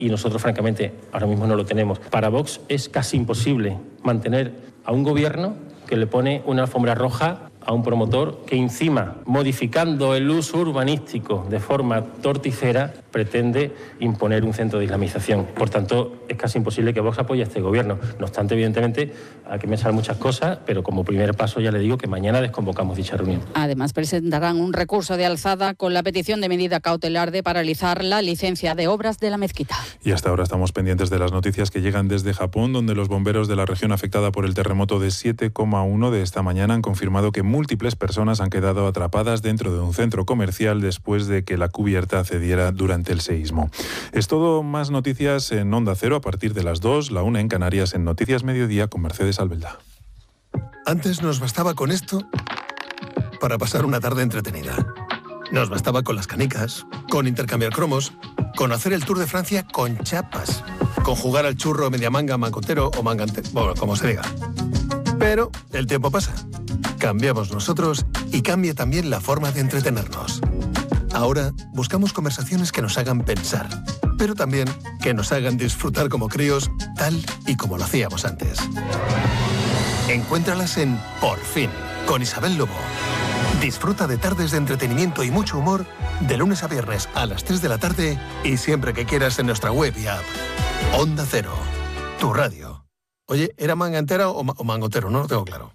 y nosotros, francamente, ahora mismo no lo tenemos. Para Vox es casi imposible mantener a un gobierno que le pone una alfombra roja a un promotor que encima, modificando el uso urbanístico de forma torticera, pretende imponer un centro de islamización. Por tanto, es casi imposible que Vox apoye a este gobierno. No obstante, evidentemente, hay que pensar muchas cosas, pero como primer paso ya le digo que mañana desconvocamos dicha reunión. Además, presentarán un recurso de alzada con la petición de medida cautelar de paralizar la licencia de obras de la mezquita. Y hasta ahora estamos pendientes de las noticias que llegan desde Japón, donde los bomberos de la región afectada por el terremoto de 7,1 de esta mañana han confirmado que múltiples personas han quedado atrapadas dentro de un centro comercial después de que la cubierta cediera durante el seísmo. Es todo, más noticias en Onda Cero a partir de las 2, la 1 en Canarias, en Noticias Mediodía con Mercedes Albelda. Antes nos bastaba con esto para pasar una tarde entretenida. Nos bastaba con las canicas, con intercambiar cromos, con hacer el Tour de Francia con chapas, con jugar al churro media manga, mangotero o mangante, bueno, como se diga. Pero el tiempo pasa. Cambiamos nosotros y cambia también la forma de entretenernos. Ahora buscamos conversaciones que nos hagan pensar, pero también que nos hagan disfrutar como críos, tal y como lo hacíamos antes. Encuéntralas en Por Fin, con Isabel Lobo. Disfruta de tardes de entretenimiento y mucho humor de lunes a viernes a las 3 de la tarde y siempre que quieras en nuestra web y app. Onda Cero, tu radio. Oye, ¿era mangantera o mangotero? No lo tengo claro.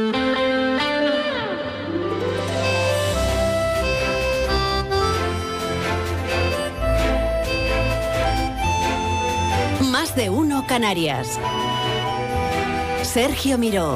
Más de uno Canarias. Sergio Miró.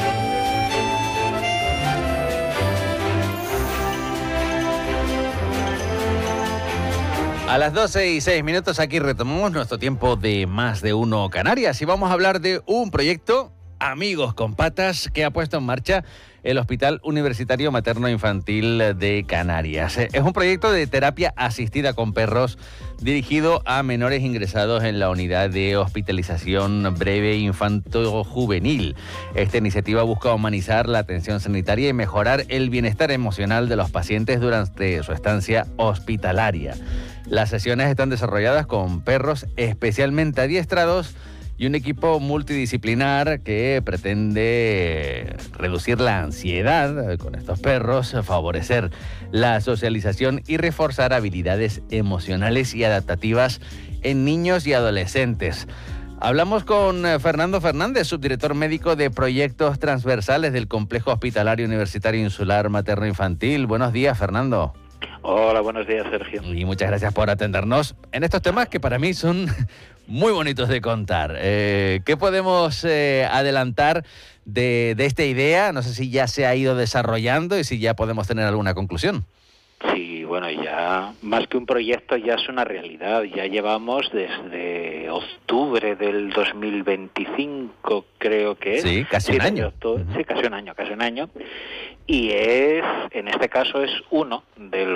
A las 12:06 aquí retomamos nuestro tiempo de Más de uno Canarias y vamos a hablar de un proyecto, Amigos con Patas, que ha puesto en marcha el Hospital Universitario Materno Infantil de Canarias. Es un proyecto de terapia asistida con perros dirigido a menores ingresados en la unidad de hospitalización breve infanto-juvenil. Esta iniciativa busca humanizar la atención sanitaria y mejorar el bienestar emocional de los pacientes durante su estancia hospitalaria. Las sesiones están desarrolladas con perros especialmente adiestrados y un equipo multidisciplinar que pretende reducir la ansiedad con estos perros, favorecer la socialización y reforzar habilidades emocionales y adaptativas en niños y adolescentes. Hablamos con Fernando Fernández, subdirector médico de proyectos transversales del Complejo Hospitalario Universitario Insular Materno Infantil. Buenos días, Fernando. Hola, buenos días, Sergio. Y muchas gracias por atendernos en estos temas que para mí son muy bonitos de contar. ¿Qué podemos adelantar de esta idea? No sé si ya se ha ido desarrollando y si ya podemos tener alguna conclusión. Sí, bueno, ya más que un proyecto ya es una realidad. Ya llevamos desde octubre del 2025, creo que es. Sí, casi un año. Sí, casi un año. Y en este caso es uno de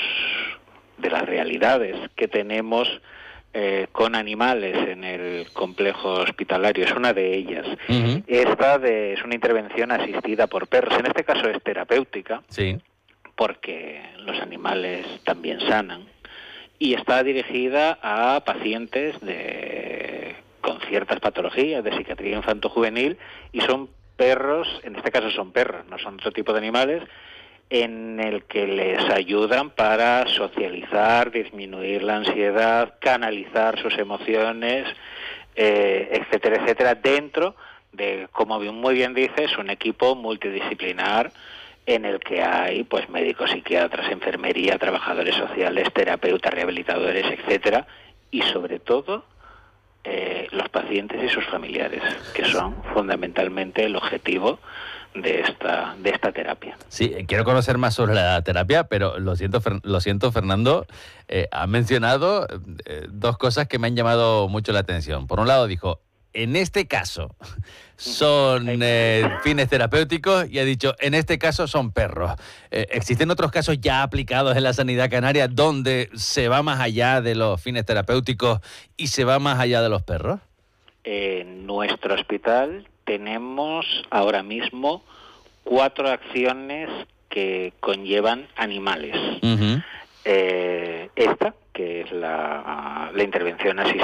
las realidades que tenemos con animales en el complejo hospitalario. Es una de ellas. Uh-huh. Es una intervención asistida por perros. En este caso es terapéutica. Sí. Porque los animales también sanan, y está dirigida a pacientes con ciertas patologías de psiquiatría infanto-juvenil, y son perros, en este caso son perros, no son otro tipo de animales, en el que les ayudan para socializar, disminuir la ansiedad, canalizar sus emociones, etcétera, etcétera, dentro de, como muy bien dices, un equipo multidisciplinar en el que hay pues médicos, psiquiatras, enfermería, trabajadores sociales, terapeutas, rehabilitadores, etcétera, y sobre todo los pacientes y sus familiares, que son fundamentalmente el objetivo de esta terapia. Sí, quiero conocer más sobre la terapia, pero lo siento, Fernando, ha mencionado dos cosas que me han llamado mucho la atención. Por un lado dijo, en este caso son fines terapéuticos, y ha dicho, en este caso son perros. ¿Existen otros casos ya aplicados en la sanidad canaria donde se va más allá de los fines terapéuticos y se va más allá de los perros? En nuestro hospital tenemos ahora mismo 4 acciones que conllevan animales. Uh-huh. Esta, que es la intervención asistida